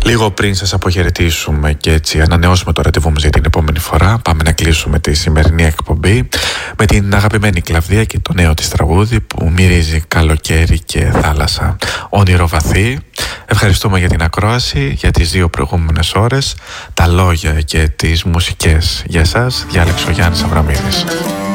Λίγο πριν σας αποχαιρετήσουμε και έτσι ανανεώσουμε το ραντεβού μας για την επόμενη φορά, πάμε να κλείσουμε τη σημερινή εκπομπή με την αγαπημένη Κλαβδία και το νέο της τραγούδι που μυρίζει καλοκαίρι και θάλασσα. Όνειρο βαθύ. Ευχαριστούμε για την ακρόαση, για τις 2 προηγούμενες ώρες, τα λόγια και τις μουσικές για σας. Διάλεξε ο Γιάννης Αβραμίδης.